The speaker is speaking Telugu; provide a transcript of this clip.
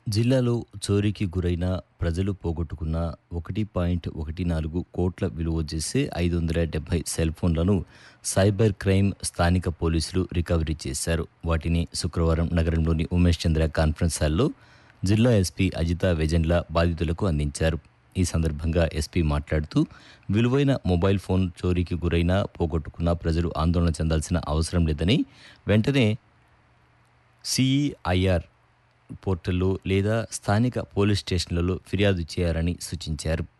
జిల్లాలో చోరీకి గురైన ప్రజలు పోగొట్టుకున్న 1.14 కోట్ల విలువ చేసే 570 సెల్ ఫోన్లను సైబర్ క్రైమ్ స్థానిక పోలీసులు రికవరీ చేశారు. వాటిని శుక్రవారం నగరంలోని ఉమేష్ చంద్ర కాన్ఫరెన్స్ హాల్లో జిల్లా ఎస్పీ అజితా వెజెండ్ల బాధితులకు అందించారు. ఈ సందర్భంగా ఎస్పీ మాట్లాడుతూ విలువైన మొబైల్ ఫోన్ చోరీకి గురైన పోగొట్టుకున్న ప్రజలు ఆందోళన చెందాల్సిన అవసరం లేదని, వెంటనే సిఈఐఆర్ పోర్టల్లో లేదా స్థానిక పోలీస్ స్టేషన్లలో ఫిర్యాదు చేయాలని సూచించారు.